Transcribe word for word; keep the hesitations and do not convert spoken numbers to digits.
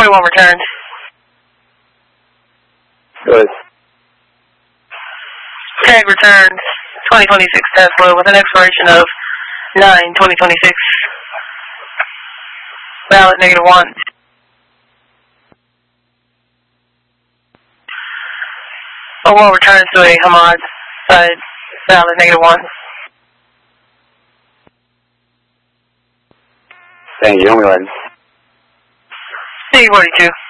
forty-one returned. Good. Tag returned. twenty twenty-six Tesla with an expiration of nine twenty twenty-six. Valid negative one. Oh, well, returns to a Hamad side. Valid negative one. Thank you. Only one. C forty-two.